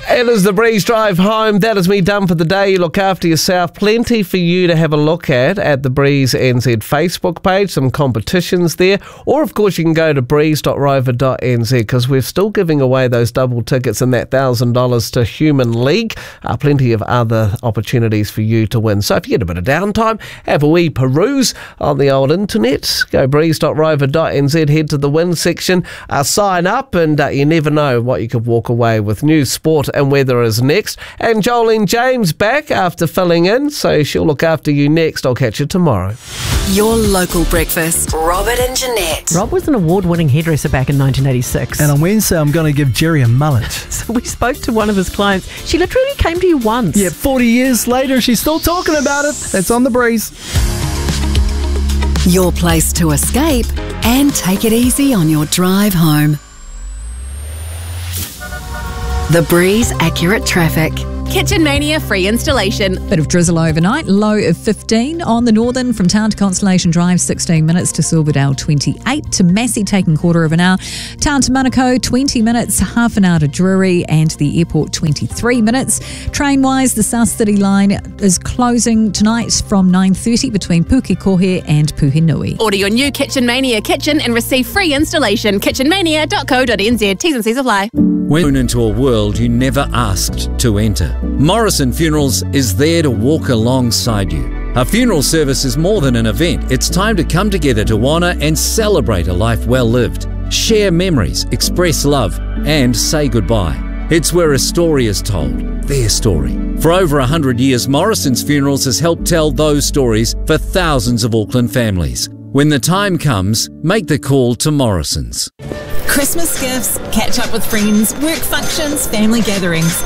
It is the Breeze Drive home. That is me done for the day. You look after yourself. Plenty for you to have a look at the Breeze NZ Facebook page. Some competitions there. Or, of course, you can go to breeze.rover.nz because we're still giving away those double tickets and that $1,000 to Human League. Plenty of other opportunities for you to win. So if you get a bit of downtime, have a wee peruse on the old internet. Go breeze.rover.nz, head to the win section, sign up, and you never know what you could walk away with. News, sport and weather is next. And Jolene James back after filling in, so she'll look after you next. I'll catch you tomorrow. Your local breakfast. Robert and Jeanette. Rob was an award-winning hairdresser back in 1986. And on Wednesday, I'm going to give Jerry a mullet. So we spoke to one of his clients. She literally came to you once. Yeah, 40 years later, she's still talking about it. That's on the Breeze. Your place to escape and take it easy on your drive home. The Breeze Accurate Traffic. Kitchen Mania free installation. Bit of drizzle overnight, low of 15 on the northern from town to Constellation Drive, 16 minutes to Silverdale, 28 to Massey, taking quarter of an hour. Town to Manukau, 20 minutes, half an hour to Drury, and the airport, 23 minutes. Train-wise, the South City line is closing tonight from 9:30 between Pukekohe and Puhenui. Order your new Kitchen Mania kitchen and receive free installation. kitchenmania.co.nz. T's and C's apply. Went into a world you never asked to enter. Morrison Funerals is there to walk alongside you. A funeral service is more than an event. It's time to come together to honour and celebrate a life well lived, share memories, express love, and say goodbye. It's where a story is told, their story. For over 100 years, Morrison's Funerals has helped tell those stories for thousands of Auckland families. When the time comes, make the call to Morrison's. Christmas gifts, catch up with friends, work functions, family gatherings.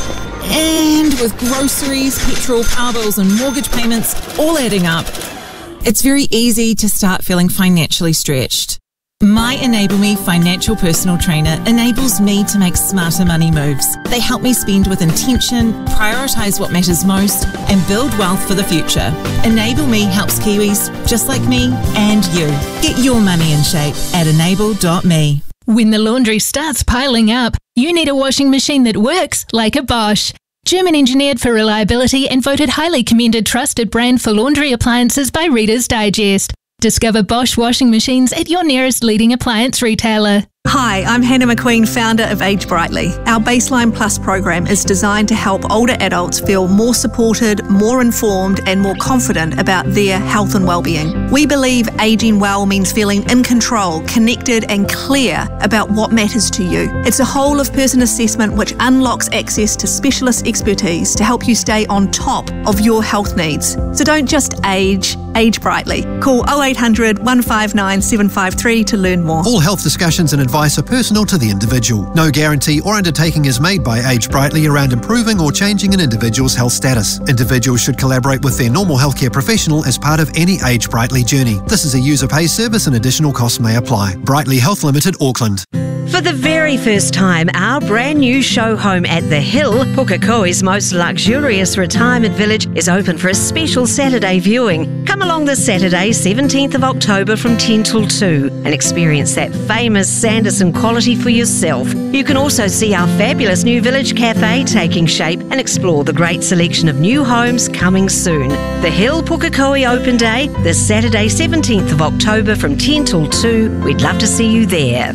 And with groceries, petrol, power bills and mortgage payments all adding up, it's very easy to start feeling financially stretched. My Enable Me financial personal trainer enables me to make smarter money moves. They help me spend with intention, prioritise what matters most, and build wealth for the future. Enable Me helps Kiwis just like me and you. Get your money in shape at enable.me. When the laundry starts piling up, you need a washing machine that works like a Bosch. German engineered for reliability and voted highly commended trusted brand for laundry appliances by Reader's Digest. Discover Bosch washing machines at your nearest leading appliance retailer. Hi, I'm Hannah McQueen, founder of Age Brightly. Our Baseline Plus program is designed to help older adults feel more supported, more informed and more confident about their health and well-being. We believe ageing well means feeling in control, connected and clear about what matters to you. It's a whole-of-person assessment which unlocks access to specialist expertise to help you stay on top of your health needs. So don't just age brightly. Call 0800 159 753 to learn more. All health discussions and advice are personal to the individual. No guarantee or undertaking is made by Age Brightly around improving or changing an individual's health status. Individuals should collaborate with their normal healthcare professional as part of any Age Brightly journey. This is a user-pays service and additional costs may apply. Brightly Health Limited, Auckland. For the very first time, our brand new show home at The Hill, Pukekohe's most luxurious retirement village, is open for a special Saturday viewing. Come along this Saturday, 17th of October from 10 till 2 and experience that famous Sanderson quality for yourself. You can also see our fabulous new village cafe taking shape and explore the great selection of new homes coming soon. The Hill Pukekohe Open Day, this Saturday, 17th of October from 10 till 2. We'd love to see you there.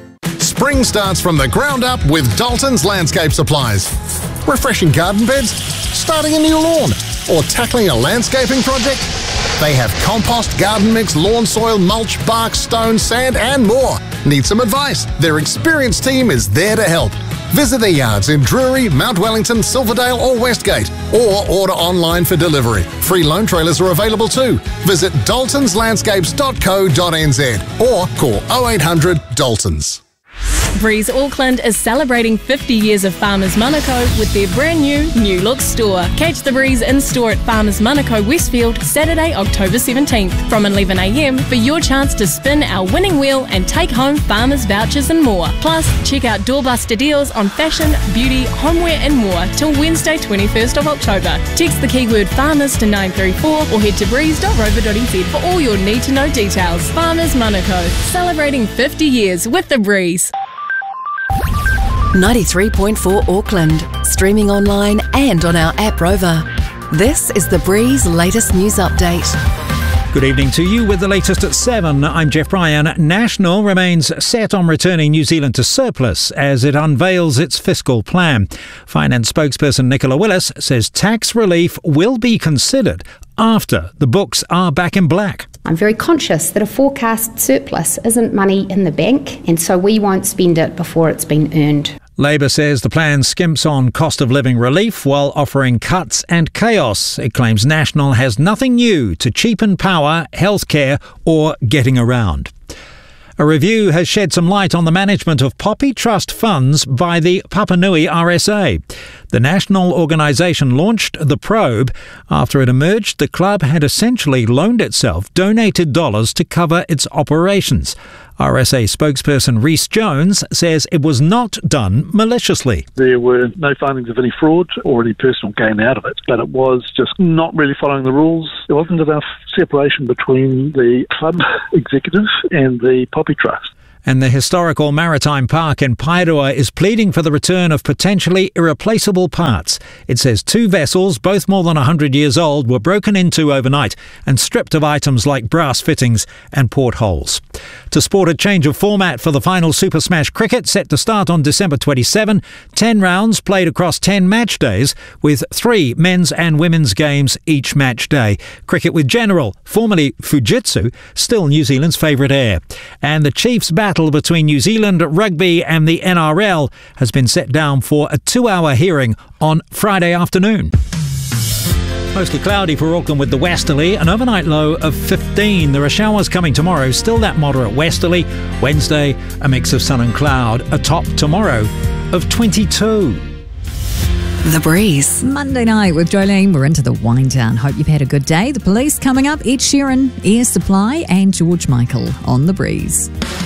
Spring starts from the ground up with Dalton's Landscape Supplies. Refreshing garden beds, starting a new lawn, or tackling a landscaping project? They have compost, garden mix, lawn soil, mulch, bark, stone, sand and more. Need some advice? Their experienced team is there to help. Visit their yards in Drury, Mount Wellington, Silverdale or Westgate, or order online for delivery. Free loan trailers are available too. Visit daltonslandscapes.co.nz or call 0800 Daltons. Breeze Auckland is celebrating 50 years of Farmers Manukau with their brand new look store. Catch the Breeze in store at Farmers Manukau Westfield Saturday, October 17th from 11 a.m. for your chance to spin our winning wheel and take home Farmers vouchers and more. Plus, check out doorbuster deals on fashion, beauty, homeware and more till Wednesday 21st of October. Text the keyword Farmers to 934 or head to breeze.rover.nz for all your need to know details. Farmers Manukau, celebrating 50 years with the Breeze. 93.4 Auckland. streaming online and on our app Rover. This is The Breeze latest news update. Good evening to you with the latest at 7. I'm Jeff Bryan. National remains set on returning New Zealand to surplus as it unveils its fiscal plan. Finance spokesperson Nicola Willis says tax relief will be considered after the books are back in black. I'm very conscious that a forecast surplus isn't money in the bank, and so we won't spend it before it's been earned. Labor says the plan skimps on cost of living relief while offering cuts and chaos. It claims National has nothing new to cheapen power, healthcare or getting around. A review has shed some light on the management of Poppy Trust funds by the Papanui RSA. The national organisation launched the probe after it emerged the club had essentially loaned itself donated dollars to cover its operations. RSA spokesperson Rhys Jones says it was not done maliciously. There were no findings of any fraud or any personal gain out of it, but it was just not really following the rules. There wasn't enough separation between the club executive and the Poppy Trust. And the historical maritime park in Paeroa is pleading for the return of potentially irreplaceable parts. It says 2 vessels, both more than 100 years old, were broken into overnight and stripped of items like brass fittings and portholes. To sport, a change of format for the final Super Smash Cricket set to start on December 27. 10 rounds played across 10 match days with 3 men's and women's games each match day. Cricket with General, formerly Fujitsu, still New Zealand's favourite air. And the Chiefs' battle between New Zealand Rugby and the NRL has been set down for a 2-hour hearing on Friday afternoon. Mostly cloudy for Auckland with the westerly, an overnight low of 15. There are showers coming tomorrow, still that moderate westerly. Wednesday, a mix of sun and cloud, a top tomorrow of 22. The Breeze. Monday night with Jolene. We're into the wind down. Hope you've had a good day. The Police coming up, Ed Sheeran, Air Supply and George Michael on The Breeze.